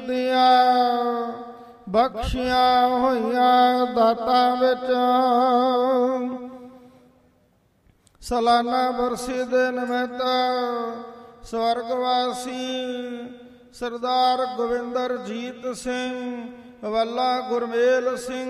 ਦਿਆ ਬਖਸ਼ਿਆ ਹੋਈਆਂ ਦਾਤਾਂ ਵਿੱਚ ਸਾਲਾਨਾ ਬਰਸੀ ਦੇ ਨਿਮਿਤ ਸਵਰਗਵਾਸੀ ਸਰਦਾਰ ਗੋਬਿੰਦਰਜੀਤ ਸਿੰਘ ਵੱਲਾ ਗੁਰਮੇਲ ਸਿੰਘ